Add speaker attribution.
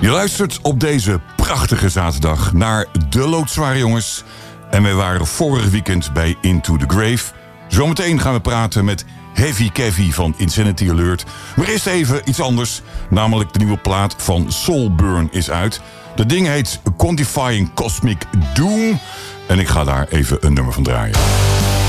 Speaker 1: Je luistert op deze prachtige zaterdag naar De Loodzware Jongens. En wij waren vorig weekend bij Into the Grave. Zometeen gaan we praten met Heavy Kevy van Insanity Alert. Maar eerst even iets anders. Namelijk de nieuwe plaat van Soulburn is uit. Dat ding heet Quantifying Cosmic Doom. En ik ga daar even een nummer van draaien.